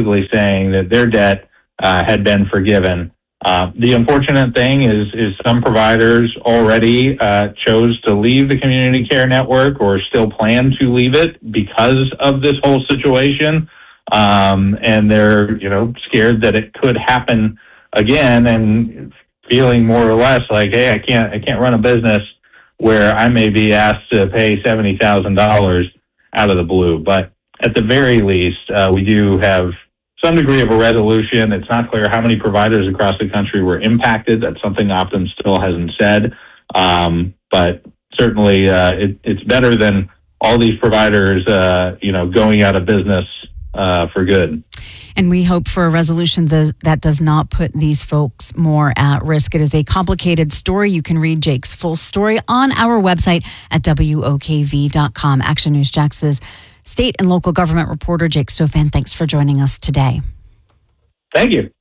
basically saying that their debt had been forgiven. The unfortunate thing is some providers already chose to leave the community care network or still plan to leave it because of this whole situation. And they're, scared that it could happen again and feeling more or less like, hey, I can't run a business where I may be asked to pay $70,000 out of the blue. But at the very least, we do have some degree of a resolution. It's not clear how many providers across the country were impacted. That's something Optum still hasn't said. But certainly it's better than all these providers, going out of business for good. And we hope for a resolution that does not put these folks more at risk. It is a complicated story. You can read Jake's full story on our website at WOKV.com. Action News Jax's state and local government reporter, Jake Stofan, thanks for joining us today. Thank you.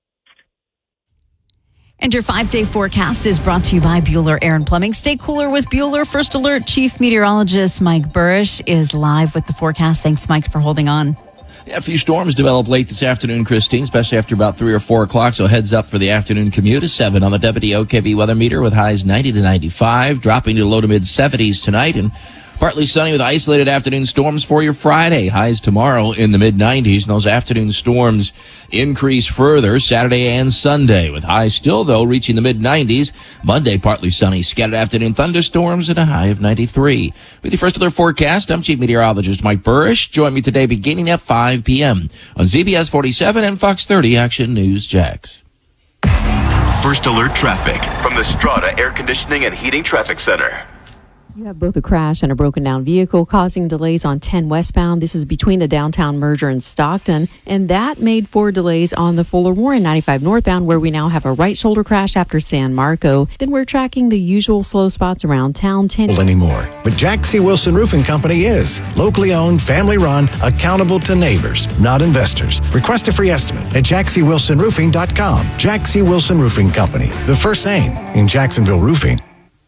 And your 5-day forecast is brought to you by Bueller Air and Plumbing. Stay cooler with Bueller. First Alert Chief Meteorologist Mike Burrish is live with the forecast. Thanks, Mike, for holding on. Yeah, a few storms develop late this afternoon, Christine, especially after about 3 or 4 o'clock. So heads up for the afternoon commute. A 7 on the WOKV weather meter with highs 90 to 95, dropping to low to mid 70s tonight, and partly sunny with isolated afternoon storms for your Friday. Highs tomorrow in the mid-90s. And those afternoon storms increase further Saturday and Sunday, with highs still, though, reaching the mid-90s. Monday, partly sunny. Scattered afternoon thunderstorms at a high of 93. With your First Alert forecast, I'm Chief Meteorologist Mike Burrish. Join me today beginning at 5 p.m. on ZBS 47 and Fox 30 Action News Jax. First Alert traffic from the Strata Air Conditioning and Heating Traffic Center. You have both a crash and a broken down vehicle causing delays on 10 westbound. This is between the downtown merger and Stockton, and that made for delays on the Fuller Warren 95 northbound, where we now have a right shoulder crash after San Marco. Then we're tracking the usual slow spots around town. Anymore, but Jack C. Wilson Roofing Company is locally owned, family run, accountable to neighbors, not investors. Request a free estimate at jackcwilsonroofing.com. Jack C. Wilson Roofing Company, the first name in Jacksonville roofing.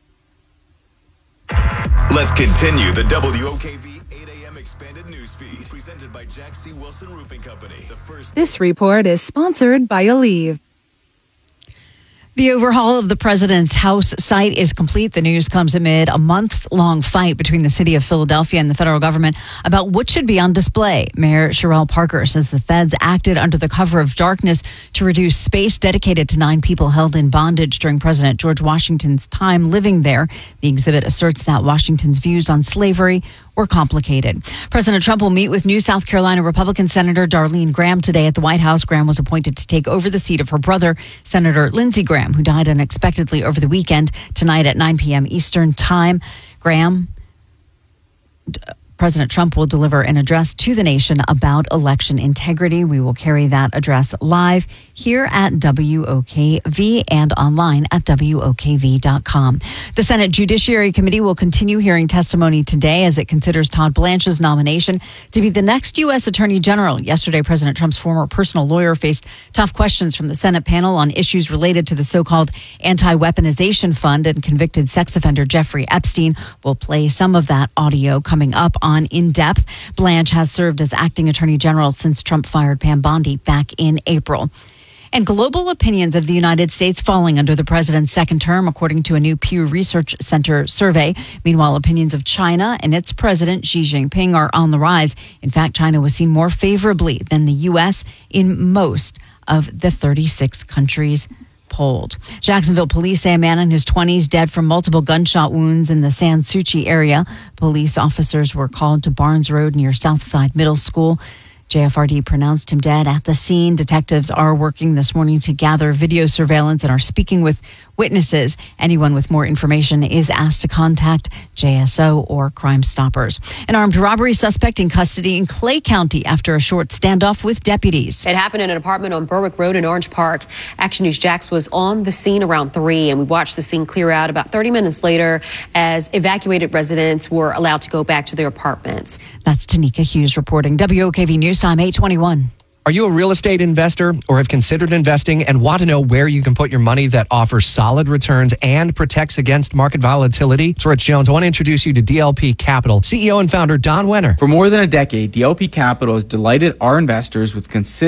Let's continue the WOKV 8 a.m. expanded news feed presented by Jack C. Wilson Roofing Company. This report is sponsored by Aleve. The overhaul of the president's house site is complete. The news comes amid a months-long fight between the city of Philadelphia and the federal government about what should be on display. Mayor Sherrell Parker says the feds acted under the cover of darkness to reduce space dedicated to 9 people held in bondage during President George Washington's time living there. The exhibit asserts that Washington's views on slavery were complicated. President Trump will meet with new South Carolina Republican Senator Darlene Graham today at the White House. Graham was appointed to take over the seat of her brother, Senator Lindsey Graham, who died unexpectedly over the weekend. Tonight at 9 p.m. Eastern Time, President Trump will deliver an address to the nation about election integrity. We will carry that address live here at WOKV and online at WOKV.com. The Senate Judiciary Committee will continue hearing testimony today as it considers Todd Blanche's nomination to be the next U.S. Attorney General. Yesterday, President Trump's former personal lawyer faced tough questions from the Senate panel on issues related to the so-called anti-weaponization fund, and convicted sex offender Jeffrey Epstein will play some of that audio coming up on In Depth. Blanche has served as acting attorney general since Trump fired Pam Bondi back in April. And global opinions of the United States falling under the president's second term, according to a new Pew Research Center survey. Meanwhile, opinions of China and its president, Xi Jinping, are on the rise. In fact, China was seen more favorably than the U.S. in most of the 36 countries polled. Jacksonville police say a man in his 20s dead from multiple gunshot wounds in the San Souci area. Police officers were called to Barnes Road near Southside Middle School. JFRD pronounced him dead at the scene. Detectives are working this morning to gather video surveillance and are speaking with witnesses. Anyone with more information is asked to contact JSO or Crime Stoppers. An armed robbery suspect in custody in Clay County after a short standoff with deputies. It happened in an apartment on Berwick Road in Orange Park. Action News Jax was on the scene around 3, and we watched the scene clear out about 30 minutes later as evacuated residents were allowed to go back to their apartments. That's Tanika Hughes reporting. WOKV News Time 8:21. Are you a real estate investor or have considered investing and want to know where you can put your money that offers solid returns and protects against market volatility? It's Rich Jones. I want to introduce you to DLP Capital. CEO and founder Don Wenner. For more than a decade, DLP Capital has delighted our investors with consistent